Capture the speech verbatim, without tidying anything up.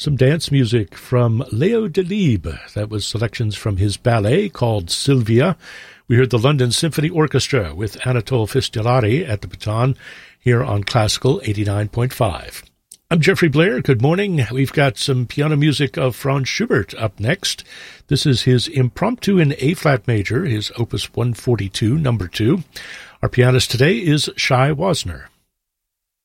Some dance music from Leo Delibes. That was selections from his ballet called Sylvia. We heard the London Symphony Orchestra with Anatole Fistulari at the baton here on Classical eighty-nine point five. I'm Jeffrey Blair. Good morning. We've got some piano music of Franz Schubert up next. This is his Impromptu in A-flat major, his Opus one forty-two, number two. Our pianist today is Shai Wasner.